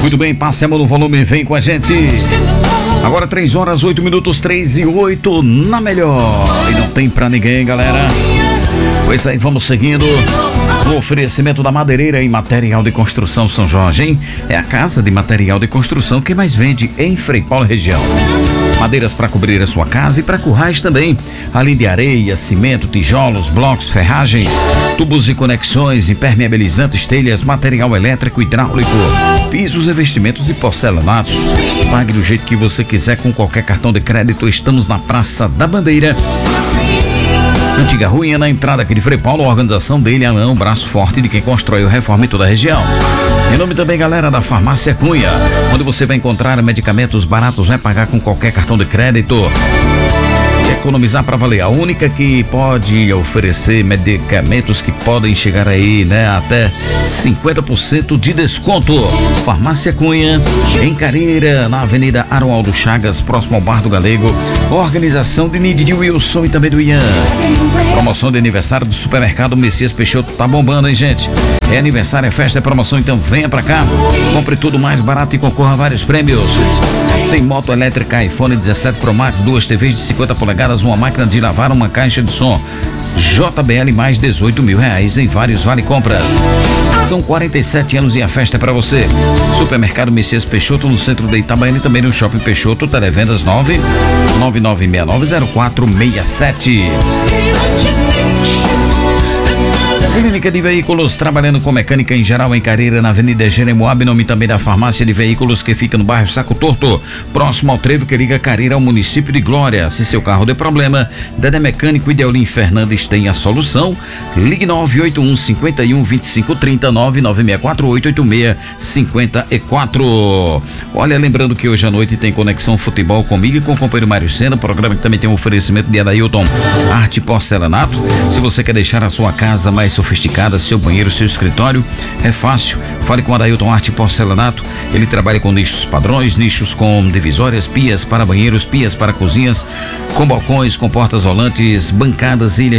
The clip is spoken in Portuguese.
Muito bem, passe a mão no volume, vem com a gente. Agora 3 horas, 8 minutos, 3 e 8 na melhor. E não tem pra ninguém, galera. Pois aí, vamos seguindo. O oferecimento da Madeireira e Material de Construção São Jorge, hein? É a casa de material de construção que mais vende em Frei Paulo região. Madeiras para cobrir a sua casa e para currais também. Além de areia, cimento, tijolos, blocos, ferragens, tubos e conexões, impermeabilizantes, telhas, material elétrico, hidráulico, pisos, revestimentos e porcelanatos. Pague do jeito que você quiser com qualquer cartão de crédito. Estamos na Praça da Bandeira. Antiga ruína, na entrada aqui de Frei Paulo. A organização dele é um braço forte de quem constrói o reforma em toda a região. Em nome também, galera, da Farmácia Cunha, onde você vai encontrar medicamentos baratos, vai pagar com qualquer cartão de crédito. Economizar para valer, a única que pode oferecer medicamentos que podem chegar aí, né, até 50% de desconto. Farmácia Cunha, em Careira, na Avenida Aroaldo Chagas, próximo ao Bar do Galego. Organização de Nid de Wilson e também do Ian. Promoção de aniversário do supermercado Messias Peixoto, tá bombando, hein, gente? É aniversário, é festa, é promoção, então venha pra cá. Compre tudo mais barato e concorra a vários prêmios. Tem moto elétrica iPhone 17 Pro Max, 2 TVs de 50 polegadas, uma máquina de lavar, uma caixa de som. JBL mais 18 mil reais em vários vale-compras. São 47 anos e a festa é pra você. Supermercado Messias Peixoto, no centro de Itabaiana e também no Shopping Peixoto. Televendas 999690467. Clínica de Veículos, trabalhando com mecânica em geral em Careira, na Avenida Jeremoab, nome também da farmácia de veículos que fica no bairro Saco Torto, próximo ao trevo que liga Careira ao município de Glória. Se seu carro der problema, Dedé Mecânico e Deolim Fernandes tem a solução. Ligue 981 51 25 30 99648 8654. Olha, lembrando que hoje à noite tem Conexão Futebol comigo e com o companheiro Mário Sena, programa que também tem um oferecimento de Adailton Arte Porcelanato. Se você quer deixar a sua casa mais sofisticada, seu banheiro, seu escritório, é fácil. Fale com a Adailton Arte Porcelanato. Ele trabalha com nichos padrões, nichos com divisórias, pias para banheiros, pias para cozinhas, com balcões, com portas volantes, bancadas, ilhas